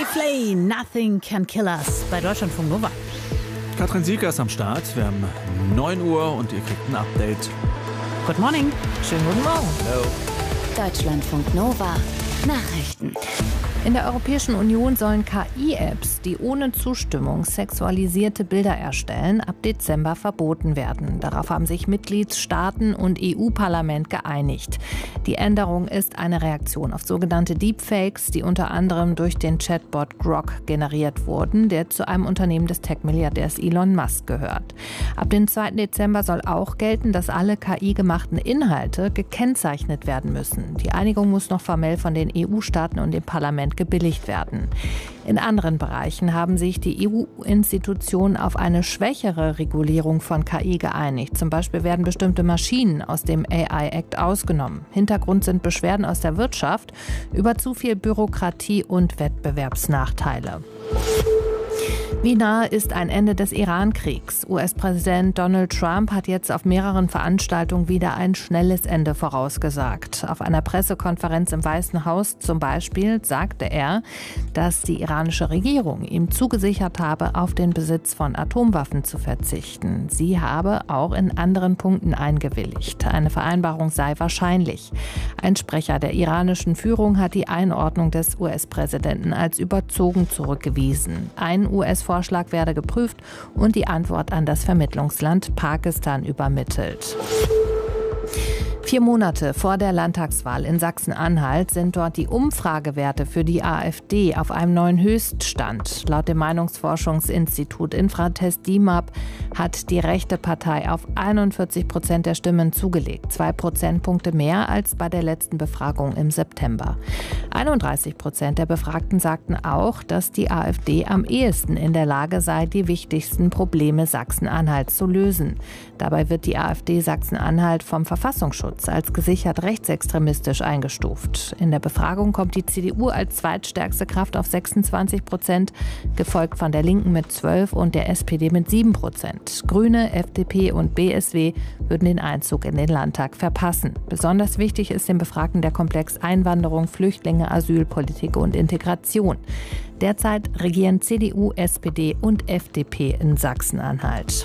Flay, Nothing Can Kill Us bei Deutschlandfunk Nova. Katrin Sieker ist am Start. Wir haben 9 Uhr und ihr kriegt ein Update. Good morning. Schönen guten Morgen. Hello. Deutschlandfunk Nova. Nachrichten. In der Europäischen Union sollen KI-Apps, die ohne Zustimmung sexualisierte Bilder erstellen, ab Dezember verboten werden. Darauf haben sich Mitgliedstaaten und EU-Parlament geeinigt. Die Änderung ist eine Reaktion auf sogenannte Deepfakes, die unter anderem durch den Chatbot Grok generiert wurden, der zu einem Unternehmen des Tech-Milliardärs Elon Musk gehört. Ab dem 2. Dezember soll auch gelten, dass alle KI-gemachten Inhalte gekennzeichnet werden müssen. Die Einigung muss noch formell von den EU-Staaten und dem Parlament gebilligt werden. In anderen Bereichen haben sich die EU-Institutionen auf eine schwächere Regulierung von KI geeinigt. Zum Beispiel werden bestimmte Maschinen aus dem AI-Act ausgenommen. Hintergrund sind Beschwerden aus der Wirtschaft über zu viel Bürokratie und Wettbewerbsnachteile. Wie nahe ist ein Ende des Iran-Kriegs? US-Präsident Donald Trump hat jetzt auf mehreren Veranstaltungen wieder ein schnelles Ende vorausgesagt. Auf einer Pressekonferenz im Weißen Haus zum Beispiel sagte er, dass die iranische Regierung ihm zugesichert habe, auf den Besitz von Atomwaffen zu verzichten. Sie habe auch in anderen Punkten eingewilligt. Eine Vereinbarung sei wahrscheinlich. Ein Sprecher der iranischen Führung hat die Einordnung des US-Präsidenten als überzogen zurückgewiesen. Ein US-Vorschlag werde geprüft und die Antwort an das Vermittlungsland Pakistan übermittelt. 4 Monate vor der Landtagswahl in Sachsen-Anhalt sind dort die Umfragewerte für die AfD auf einem neuen Höchststand. Laut dem Meinungsforschungsinstitut Infratest DIMAP hat die rechte Partei auf 41% der Stimmen zugelegt, 2 Prozentpunkte mehr als bei der letzten Befragung im September. 31% der Befragten sagten auch, dass die AfD am ehesten in der Lage sei, die wichtigsten Probleme Sachsen-Anhalts zu lösen. Dabei wird die AfD Sachsen-Anhalt vom Verfassungsschutz als gesichert rechtsextremistisch eingestuft. In der Befragung kommt die CDU als zweitstärkste Kraft auf 26%, gefolgt von der Linken mit 12% und der SPD mit 7%. Grüne, FDP und BSW würden den Einzug in den Landtag verpassen. Besonders wichtig ist den Befragten der Komplex Einwanderung, Flüchtlinge, Asylpolitik und Integration. Derzeit regieren CDU, SPD und FDP in Sachsen-Anhalt.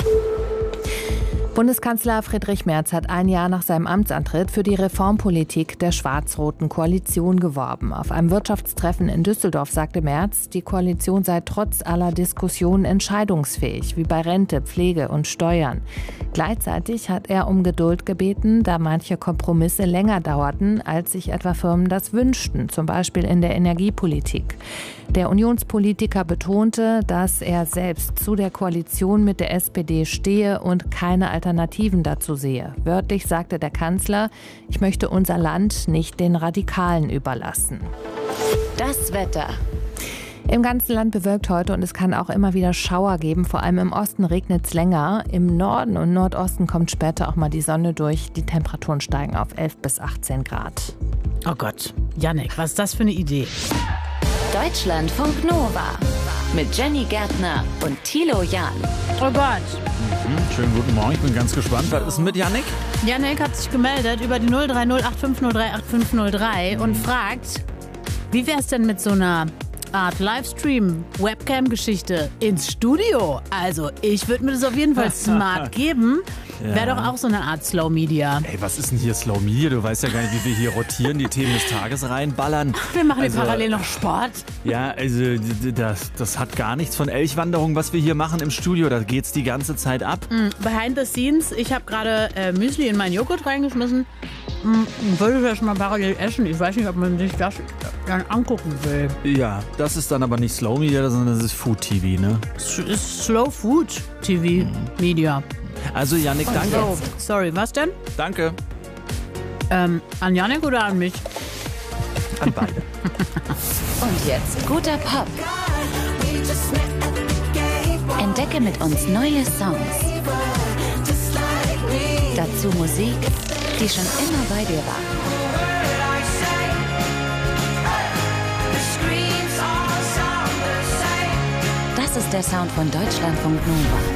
Bundeskanzler Friedrich Merz hat ein Jahr nach seinem Amtsantritt für die Reformpolitik der schwarz-roten Koalition geworben. Auf einem Wirtschaftstreffen in Düsseldorf sagte Merz, die Koalition sei trotz aller Diskussionen entscheidungsfähig, wie bei Rente, Pflege und Steuern. Gleichzeitig hat er um Geduld gebeten, da manche Kompromisse länger dauerten, als sich etwa Firmen das wünschten, zum Beispiel in der Energiepolitik. Der Unionspolitiker betonte, dass er selbst zu der Koalition mit der SPD stehe und keine Alternativen dazu sehe. Wörtlich sagte der Kanzler, ich möchte unser Land nicht den Radikalen überlassen. Das Wetter. Im ganzen Land bewölkt heute und es kann auch immer wieder Schauer geben. Vor allem im Osten regnet es länger. Im Norden und Nordosten kommt später auch mal die Sonne durch. Die Temperaturen steigen auf 11 bis 18 Grad. Oh Gott, Jannik, was ist das für eine Idee? Deutschlandfunk Nova. Mit Jenny Gärtner und Thilo Jahn. Oh Gott. Schönen guten Morgen, ich bin ganz gespannt. Was ist denn mit Jannik? Jannik hat sich gemeldet über die 03085038503 und fragt, wie wäre es denn mit so einer Art Livestream-Webcam-Geschichte ins Studio? Also ich würde mir das auf jeden Fall smart geben. Ja. Wäre doch auch so eine Art Slow Media. Ey, was ist denn hier Slow Media? Du weißt ja gar nicht, wie wir hier rotieren, die Themen des Tages reinballern. Wir machen jetzt parallel noch Sport. Ja, also das hat gar nichts von Elchwanderung, was wir hier machen im Studio. Da geht's die ganze Zeit ab. Behind the scenes, ich habe gerade Müsli in meinen Joghurt reingeschmissen. Würde ich das mal parallel essen. Ich weiß nicht, ob man sich das dann angucken will. Ja, das ist dann aber nicht Slow Media, sondern das ist Food TV, ne? Es ist Slow Food TV Media. Also Jannik, danke. Oh, sorry, was denn? Danke. An Jannik oder an mich? An beide. Und jetzt guter Pop. Entdecke mit uns neue Songs. Dazu Musik, die schon immer bei dir war. Das ist der Sound von Deutschlandfunk Nova.